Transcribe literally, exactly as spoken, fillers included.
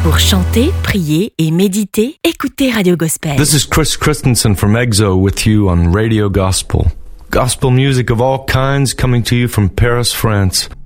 Pour chanter, prier et méditer, écoutez Radio Gospel. This is Chris Christensen from EXO with you on Radio Gospel. Gospel music of all kinds coming to you from Paris, France.